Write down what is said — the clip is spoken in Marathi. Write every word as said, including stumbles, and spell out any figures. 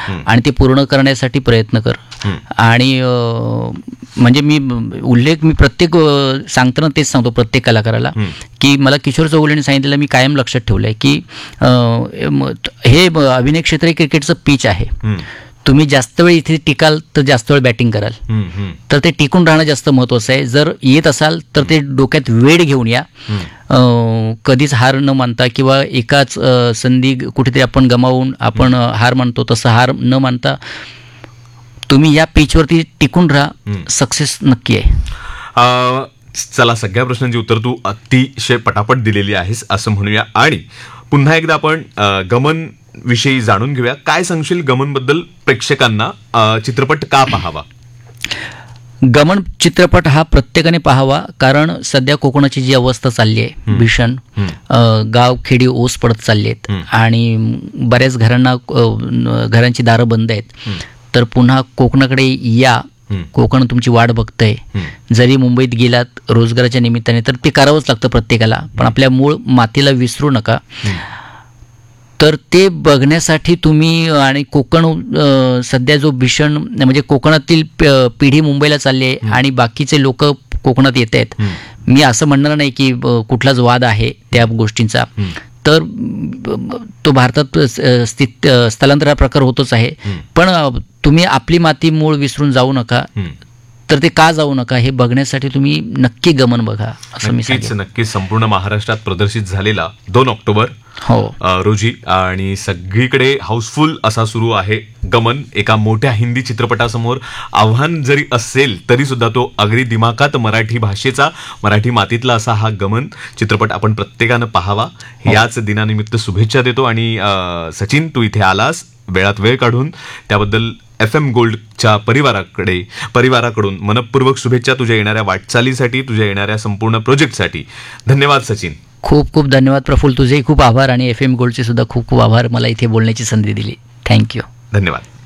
आणि ते पूर्ण करण्यासाठी प्रयत्न कर. आणि म्हणजे मी उल्लेख मी प्रत्येक सांगताना तेच सांगतो प्रत्येक कलाकाराला की मला किशोर चौगुलेंनी सांगितलेलं मी कायम लक्षात ठेवलं आहे की हे अभिनय क्षेत्र क्रिकेटचं पिच आहे. तुम्ही जास्त वेळ इथे टिकाल तर जास्त वेळ बॅटिंग कराल, तर ते टिकून राहणं जास्त महत्त्वाचं आहे. जर येत असाल तर ते डोक्यात वेळ घेऊन या, कधीच हार न मानता किंवा एकाच संधी कुठेतरी आपण गमावून आपण हार मानतो तसं हार न मानता तुम्ही या पिचवरती टिकून राहा, सक्सेस नक्की आहे. चला, सगळ्या प्रश्नांची उत्तर तू अतिशय पटापट दिलेली आहेस असं म्हणूया. आणि पुन्हा एकदा आपण गमन विषयी जाणून घेऊया. काय सांगशील गमन बद्दल, प्रेक्षकांना चित्रपट का पाहावा? गमन चित्रपट हा प्रत्येकाने पाहावा, कारण सध्या कोकणाची जी अवस्था चालली आहे भीषण, गाव खेडी ओस पडत चालली आहेत आणि बऱ्याच घरांना घरांची दारं बंद आहेत. तर पुन्हा कोकणाकडे या, कोकण तुमची वाट बघतंय. जरी मुंबईत गेलात रोजगाराच्या निमित्ताने तर ते करावंच लागतं प्रत्येकाला, पण आपल्या मूळ मातीला विसरू नका. तर ते बघण्यासाठी तुम्ही, आणि कोकण सध्या जो भीषण म्हणजे कोकणातील पिढी मुंबईला चालली आहे आणि बाकीचे लोक कोकणात येत आहेत. मी असं म्हणणार नाही की कुठलाच वाद आहे त्या गोष्टींचा, तर तो भारतात स्थित स्थलांतर हा प्रकार होतोच आहे. पण तुम्ही आपली माती मूळ विसरून जाऊ नका. तर ते का जाऊ नका हे बघण्यासाठी तुम्ही नक्की गमन बघा असं मी सांगेन. नक्कीच संपूर्ण महाराष्ट्रात प्रदर्शित झालेला दोन ऑक्टोबर हो रोजी आणि सगळीकडे हाऊसफुल असा सुरू आहे गमन. एका मोठ्या हिंदी चित्रपटासमोर आव्हान जरी असेल तरी सुद्धा तो अगदी दिमाखात मराठी भाषेचा, मराठी मातीतला असा हा गमन चित्रपट आपण प्रत्येकानं पाहावा. याच दिनानिमित्त शुभेच्छा देतो. आणि सचिन, तू इथे आलास वेळात वेळ काढून, त्याबद्दल एफ एम गोल्डच्या परिवाराकडे परिवाराकडून मनपूर्वक शुभेच्छा तुझ्या येणाऱ्या वाटचालीसाठी, तुझ्या येणाऱ्या संपूर्ण प्रोजेक्टसाठी. धन्यवाद सचिन. खूप खूप धन्यवाद प्रफुल्ल, तुझेही खूप आभार आणि एफ एम गोल्डचे सुद्धा खूप खूप आभार मला इथे बोलण्याची संधी दिली. थँक्यू. धन्यवाद.